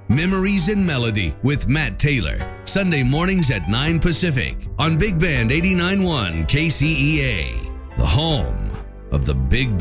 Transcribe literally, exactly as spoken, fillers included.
Memories and Melody with Matt Taylor. Sunday mornings at nine Pacific on Big Band eighty-nine point one K C E A, the home of the Big